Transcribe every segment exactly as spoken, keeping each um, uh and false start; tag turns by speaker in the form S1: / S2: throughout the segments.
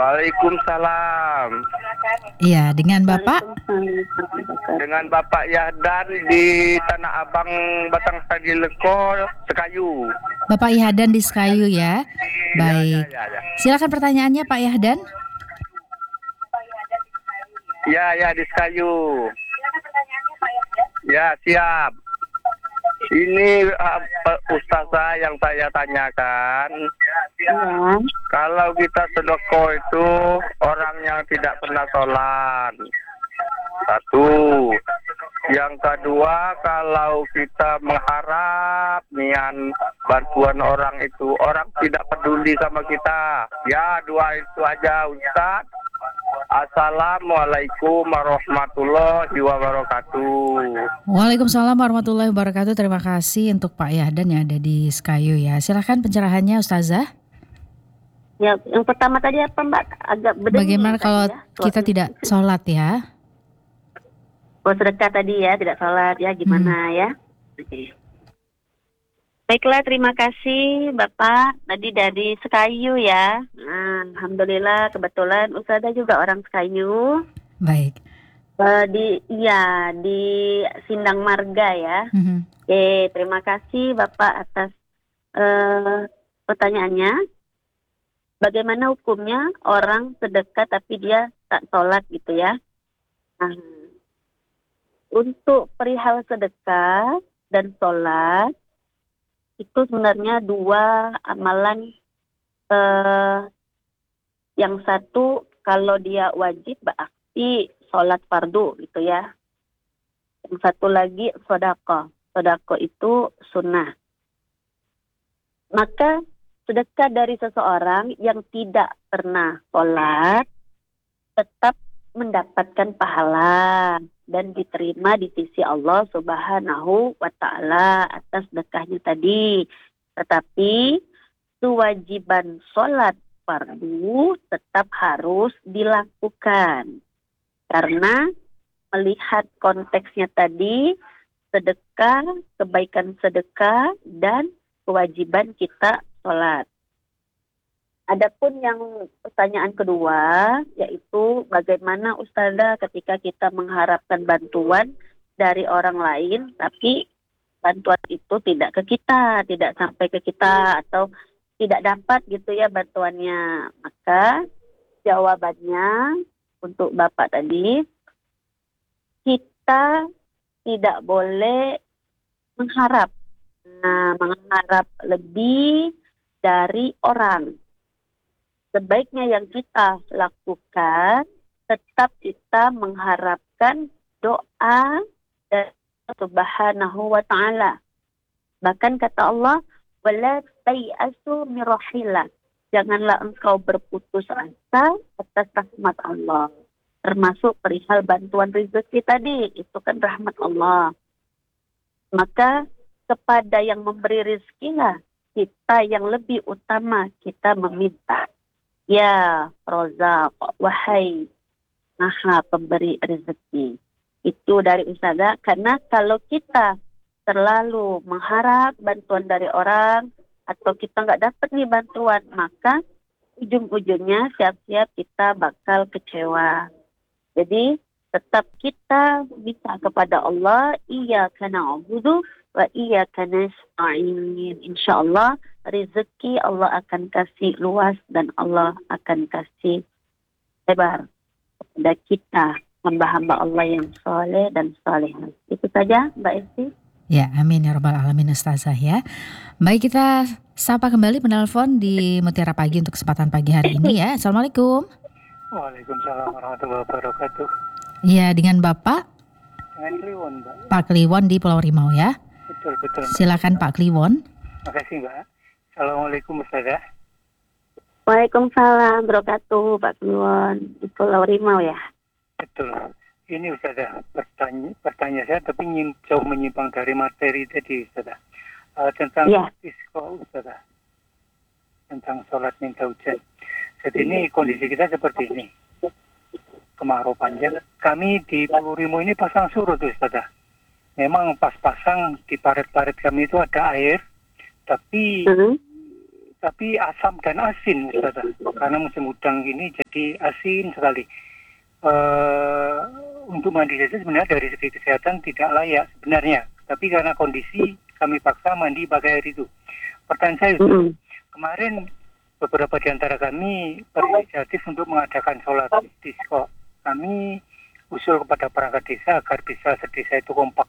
S1: Waalaikumsalam.
S2: Iya, dengan Bapak?
S1: Dengan Bapak Yahdan di Tanah Abang, Batang Sagi Lekol, Sekayu.
S2: Bapak Yahdan di Sekayu ya. Baik.
S1: Ya, ya, ya, ya.
S2: Silakan pertanyaannya Pak Yahdan.
S1: Ya, ya di Sekayu. Ya, siap. Ini uh, Ustazah yang saya tanyakan,
S3: Ya.
S1: kalau kita sedekah itu orang yang tidak pernah sholat. Satu. Yang kedua, kalau kita mengharap nian bantuan orang itu, orang tidak peduli sama kita. Ya, dua itu aja Ustaz. Assalamualaikum warahmatullahi wabarakatuh.
S2: Waalaikumsalam warahmatullahi wabarakatuh. Terima kasih untuk Pak Yahdan yang ada di Sekayu ya. Silakan pencerahannya Ustazah.
S3: Ya, yang pertama tadi apa Mbak? Agak beda.
S2: Bagaimana kalau
S3: ya?
S2: kita tidak sholat ya?
S3: Oh, sedekah tadi ya, tidak sholat ya, gimana
S2: Hmm.
S3: ya? Oke. Baiklah, terima kasih Bapak. Tadi dari Sekayu ya. Nah, Alhamdulillah kebetulan Ustazah juga orang Sekayu.
S2: Baik.
S3: Uh, di iya di Sindang Marga ya.
S2: Mhm.
S3: Oke, terima kasih Bapak atas uh, pertanyaannya. Bagaimana hukumnya orang sedekah tapi dia tak sholat gitu ya? Nah, untuk perihal sedekah dan sholat itu sebenarnya dua amalan. Uh, yang satu kalau dia wajib berarti sholat fardu gitu ya. Yang satu lagi sedekah. Sedekah itu sunnah. Maka sedekah dari seseorang yang tidak pernah sholat tetap mendapatkan pahala dan diterima di sisi Allah Subhanahu wa Ta'ala atas sedekahnya tadi. Tetapi kewajiban sholat fardu tetap harus dilakukan. Karena melihat konteksnya tadi, sedekah, kebaikan sedekah, dan kewajiban kita sholat. Adapun yang pertanyaan kedua, yaitu bagaimana Ustazah ketika kita mengharapkan bantuan dari orang lain, tapi bantuan itu tidak ke kita, tidak sampai ke kita, atau tidak dapat gitu ya bantuannya. Maka jawabannya untuk Bapak tadi, kita tidak boleh mengharap, nah, mengharap lebih dari orang. Sebaiknya yang kita lakukan, tetap kita mengharapkan doa dari Subhanahu wa Ta'ala. Bahkan kata Allah, wala tayasu min rahillah. Janganlah engkau berputus asa atas rahmat Allah. Termasuk perihal bantuan rezeki tadi, itu kan rahmat Allah. Maka kepada yang memberi rezekilah kita yang lebih utama kita meminta. Ya Razaq, wahai Maha pemberi rezeki. Itu dari Ustazah. Karena kalau kita terlalu mengharap bantuan dari orang atau kita nggak dapat nih bantuan, maka ujung-ujungnya siap-siap kita bakal kecewa. Jadi tetap kita minta kepada Allah, iyyaka na'budu wa iyyaka nasta'in. Insyaallah rezeki Allah akan kasih luas dan Allah akan kasih lebar kepada kita hamba-hamba Allah yang soleh dan solehah. Itu saja Mbak Esti.
S2: Ya, amin ya rabbal alamin Ustazah ya. Baik, kita sapa kembali penelpon di Mutiara Pagi untuk kesempatan pagi hari ini ya. Assalamualaikum.
S4: Waalaikumsalam warahmatullahi wabarakatuh.
S2: Iya, dengan Bapak?
S4: Dengan Kliwon, Mbak.
S2: Pak Kliwon di Pulau Rimau ya.
S4: Betul, betul. Mbak.
S2: Silakan Pak Kliwon.
S4: Makasih, Mbak. Assalamualaikum Ustazah.
S3: Waalaikumsalam wabarakatuh Pak Kliwon di Pulau Rimau ya.
S4: Betul. Ini Ustazah, pertanya, pertanyaan saya tapi nyim, jauh menyimpang dari materi tadi Ustazah. Uh, tentang
S3: Ya.
S4: istisqa Ustazah. Tentang sholat minta hujan. Jadi ini kondisi kita seperti ini. Kemarau panjang. Kami di Pulau Rimau ini pasang surut Ustazah. Memang pas pasang di parit-parit kami itu ada air. Tapi
S3: Uh-huh.
S4: tapi asam dan asin, Ustazah. Karena musim hujan ini jadi asin sekali. Uh, untuk mandi saja sebenarnya dari segi kesehatan tidak layak sebenarnya. Tapi karena kondisi kami paksa mandi pakai air itu. Pertanyaan saya, Ustazah, kemarin beberapa di antara kami berinisiatif untuk mengadakan sholat istisqa. Kami usul kepada perangkat desa agar bisa sedesa itu kompak.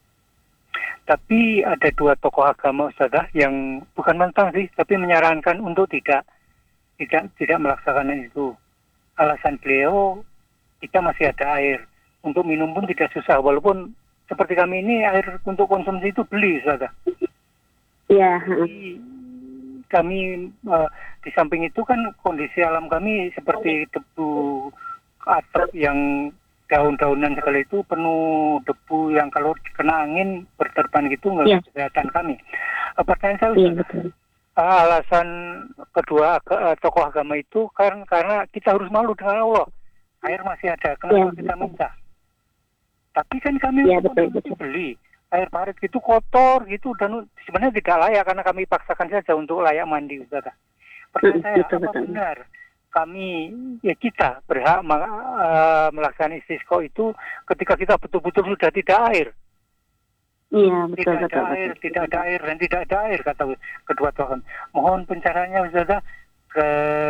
S4: Tapi ada dua tokoh agama, Ustazah, yang bukan mentang sih, tapi menyarankan untuk tidak tidak tidak melaksanakan itu. Alasan beliau, kita masih ada air. Untuk minum pun tidak susah, walaupun seperti kami ini air untuk konsumsi itu beli, Ustazah.
S3: Iya.
S4: Jadi, kami uh, di samping itu kan kondisi alam kami seperti debu atap yang daun-daunan sekali itu penuh debu yang kalau kena angin berterban gitu nggak
S3: yeah.
S4: kesehatan kami. Uh, pertanyaan saya,
S3: yeah, betul.
S4: Uh, alasan kedua uh, tokoh agama itu kan karena kita harus malu dengan Allah. Air masih ada, kenapa yeah. kita minta? Tapi kan kami
S3: yeah, betul, betul.
S4: beli air parit itu kotor gitu dan sebenarnya tidak layak karena kami paksakan saja untuk layak mandi, Ustazah. Pertanyaan saya,
S3: betul,
S4: apa
S3: betul.
S4: benar kami ya kita berhak uh, melaksanakan istisqa itu ketika kita betul-betul sudah tidak air?
S3: Iya, betul,
S4: tidak
S3: betul,
S4: ada
S3: betul,
S4: air,
S3: betul,
S4: tidak
S3: betul.
S4: ada air dan tidak ada air kata kedua Tuhan. Mohon pencaraannya, Ustazah, ke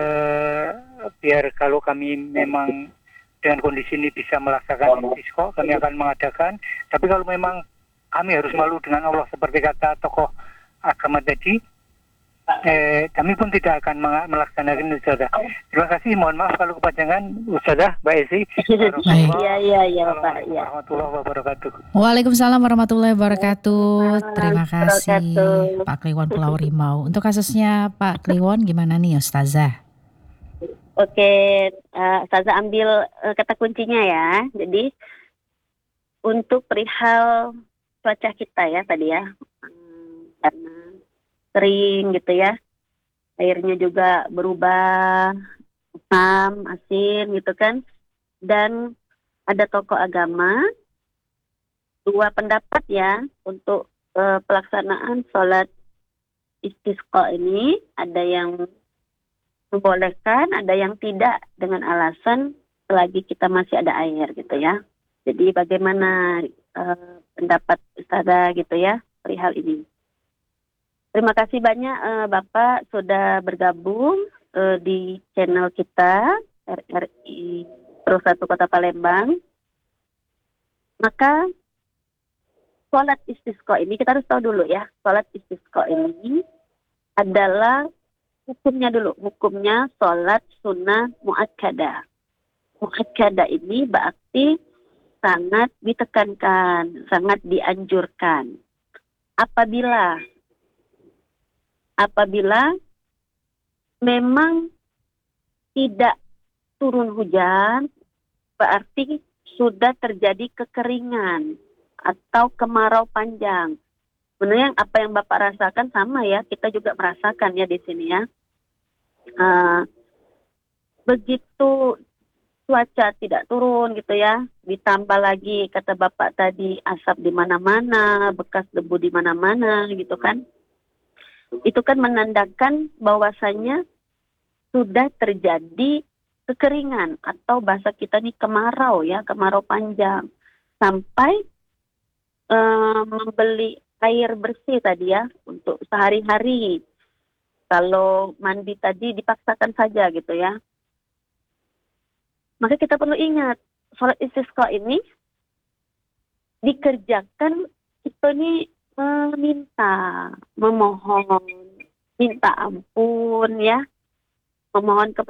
S4: biar kalau kami memang dengan kondisi ini bisa melaksanakan istisqa, kami akan mengadakan. Tapi kalau memang kami harus malu dengan Allah seperti kata tokoh agama tadi, eh, kami pun tidak akan melaksanakan, Ustazah. Terima kasih, mohon maaf kalau kepanjangan, Ustazah, Mbak Esi.
S3: Iya, iya, iya, Pak. Ya.
S4: Warahmatullahi wabarakatuh.
S2: Waalaikumsalam warahmatullahi wabarakatuh. Terima kasih,
S3: Wabarakatuh.
S2: Pak Kliwon Pulau Rimau. Untuk kasusnya Pak Kliwon gimana nih, Ustazah?
S3: Oke, uh, Ustazah ambil uh, kata kuncinya ya. Jadi untuk perihal cuaca kita ya tadi ya, hmm, karena kering gitu ya, airnya juga berubah asam, asin gitu kan, dan ada tokoh agama dua pendapat ya untuk uh, pelaksanaan sholat istisqa ini, ada yang membolehkan, ada yang tidak dengan alasan selagi kita masih ada air gitu ya. Jadi bagaimana uh, pendapat Ustazah gitu ya perihal ini. Terima kasih banyak uh, Bapak sudah bergabung uh, di channel kita R R I Pro satu Kota Palembang. Maka sholat istisqa ini kita harus tahu dulu ya, sholat istisqa ini adalah hukumnya dulu, hukumnya sholat sunnah muakkadah. Muakkadah ini berarti sangat ditekankan, sangat dianjurkan. Apabila apabila memang tidak turun hujan, berarti sudah terjadi kekeringan atau kemarau panjang. Sebenarnya apa yang Bapak rasakan sama ya, kita juga merasakan ya di sini ya. Uh, begitu cuaca tidak turun gitu ya, ditambah lagi kata Bapak tadi asap di mana-mana, bekas debu di mana-mana gitu kan. Itu kan menandakan bahwasannya sudah terjadi kekeringan atau bahasa kita nih kemarau ya, kemarau panjang. Sampai uh, membeli air bersih tadi ya untuk sehari-hari. Kalau mandi tadi dipaksakan saja gitu ya. Maka kita perlu ingat, sholat istisqa ini dikerjakan itu nih meminta, memohon, minta ampun ya, memohon kepada